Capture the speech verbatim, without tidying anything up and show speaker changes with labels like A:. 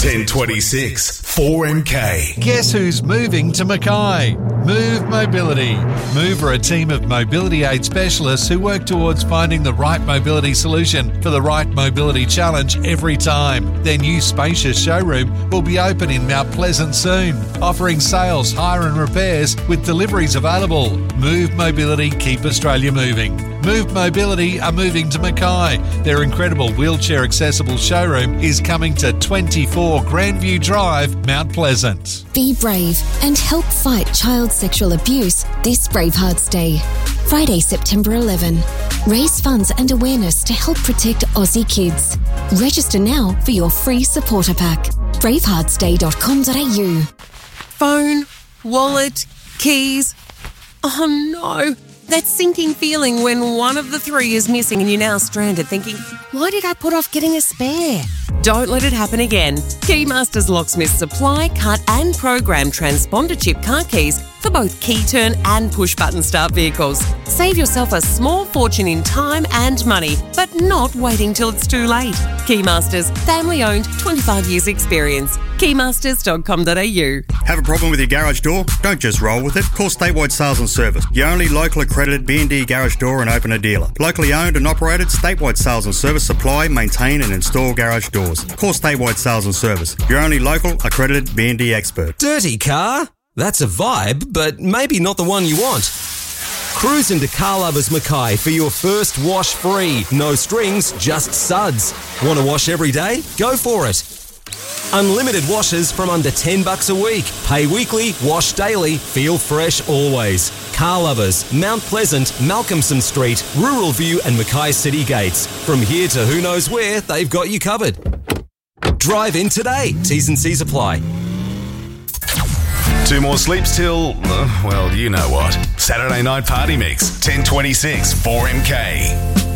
A: ten twenty-six four M K.
B: Guess who's moving to Mackay? Move Mobility. Move are a team of mobility aid specialists who work towards finding the right mobility solution for the right mobility challenge every time. Their new spacious showroom will be open in Mount Pleasant soon, offering sales, hire and repairs with deliveries available. Move Mobility, keep Australia moving. Move Mobility are moving to Mackay. Their incredible wheelchair accessible showroom is coming to twenty-four Grandview Drive, Mount Pleasant.
C: Be brave and help fight child sexual abuse this Bravehearts Day. Friday, September eleventh. Raise funds and awareness to help protect Aussie kids. Register now for your free supporter pack. bravehearts day dot com dot a u.
D: Phone, wallet, keys. Oh no, that sinking feeling when one of the three is missing and you're now stranded thinking, why did I put off getting a spare? Don't let it happen again. Keymasters Locksmiths supply, cut and program transponder chip car keys for both key turn and push button start vehicles. Save yourself a small fortune in time and money, but not waiting till it's too late. Keymasters, family owned, twenty-five years experience. keymasters dot com dot a u.
E: Have a problem with your garage door? Don't just roll with it. Call Statewide Sales and Service, your only local accredited B and D garage door and opener dealer. Locally owned and operated, Statewide Sales and Service supply, maintain and install garage doors. Call Statewide Sales and Service, your only local accredited B and D expert.
F: Dirty car? That's a vibe, but maybe not the one you want. Cruise into Car Lovers Mackay for your first wash free. No strings, just suds. Want to wash every day? Go for it. Unlimited washes from under ten bucks a week. Pay weekly, wash daily, feel fresh always. Car Lovers, Mount Pleasant, Malcolmson Street, Rural View and Mackay City Gates. From here to who knows where, they've got you covered. Drive in today. T's and C's apply.
A: Two more sleeps till, uh, well, you know what. Saturday Night Party Mix, ten twenty-six four M K.